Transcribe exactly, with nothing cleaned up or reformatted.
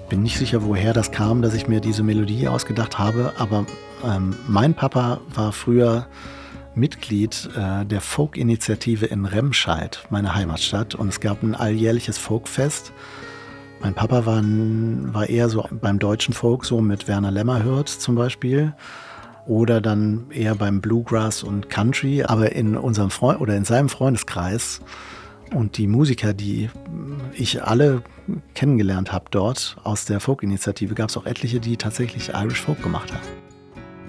bin nicht sicher, woher das kam, dass ich mir diese Melodie ausgedacht habe, aber ähm, mein Papa war früher Mitglied äh, der Folk-Initiative in Remscheid, meine Heimatstadt, und es gab ein alljährliches Folkfest. Mein Papa war, ein, war eher so beim deutschen Folk, so mit Werner Lämmerhirt zum Beispiel, oder dann eher beim Bluegrass und Country, aber in unserem Freund oder in seinem Freundeskreis und die Musiker, die ich alle kennengelernt habe dort aus der Folk-Initiative, gab es auch etliche, die tatsächlich Irish Folk gemacht haben.